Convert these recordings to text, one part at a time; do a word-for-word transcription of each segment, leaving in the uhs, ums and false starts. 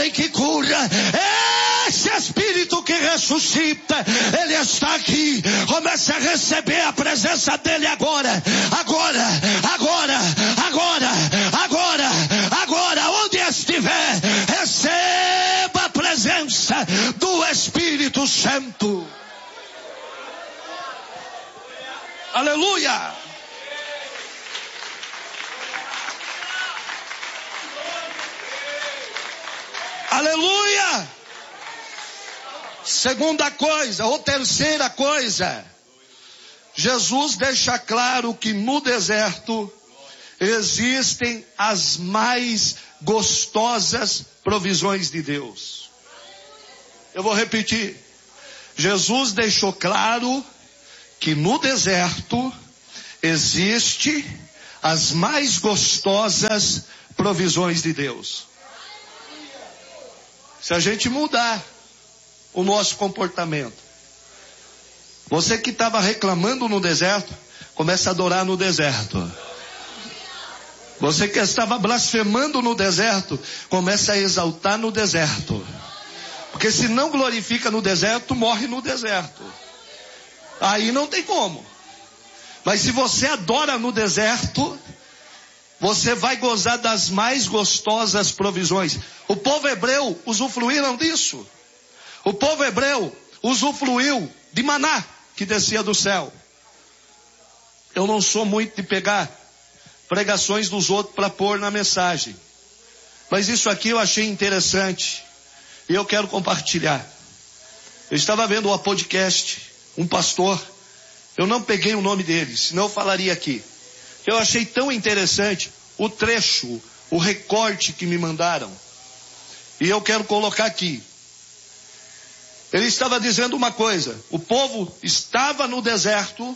também que cura. Esse Espírito que ressuscita, Ele está aqui. Comece a receber a presença dEle agora, agora, agora, agora, agora, agora, onde estiver, receba a presença do Espírito Santo. Aleluia! Aleluia! Segunda coisa, ou terceira coisa, Jesus deixa claro que no deserto existem as mais gostosas provisões de Deus. Eu vou repetir. Jesus deixou claro que no deserto existe as mais gostosas provisões de Deus. Se a gente mudar o nosso comportamento, você que estava reclamando no deserto, começa a adorar no deserto. Você que estava blasfemando no deserto, começa a exaltar no deserto. Porque se não glorifica no deserto, morre no deserto. Aí não tem como. Mas se você adora no deserto, você vai gozar das mais gostosas provisões. O povo hebreu usufruíram disso. O povo hebreu usufruiu de maná que descia do céu. Eu não sou muito de pegar pregações dos outros para pôr na mensagem. Mas isso aqui eu achei interessante. E eu quero compartilhar. Eu estava vendo um podcast, um pastor. Eu não peguei o nome dele, senão eu falaria aqui. Eu achei tão interessante o trecho, o recorte que me mandaram. E eu quero colocar aqui. Ele estava dizendo uma coisa. O povo estava no deserto.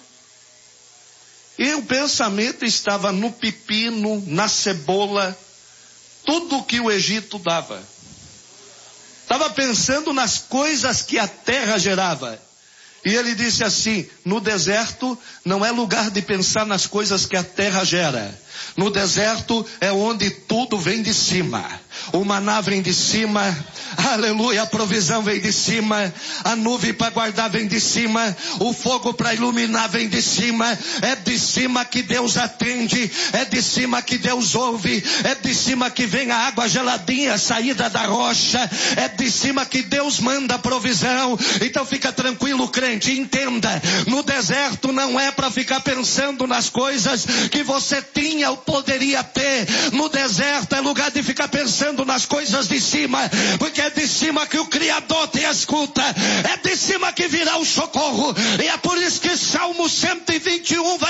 E o pensamento estava no pepino, na cebola. Tudo que o Egito dava. Estava pensando nas coisas que a terra gerava. E ele disse assim, no deserto não é lugar de pensar nas coisas que a terra gera. No deserto é onde tudo vem de cima. O maná vem de cima, aleluia, a provisão vem de cima, a nuvem para guardar vem de cima, o fogo para iluminar vem de cima. É de cima que Deus atende, é de cima que Deus ouve, é de cima que vem a água geladinha saída da rocha, é de cima que Deus manda a provisão. Então fica tranquilo, crente, entenda, no deserto não é para ficar pensando nas coisas que você tinha ou poderia ter. No deserto é lugar de ficar pensando nas coisas de cima, porque é de cima que o Criador te escuta, é de cima que virá o socorro. E é por isso que Salmo cento e vinte e um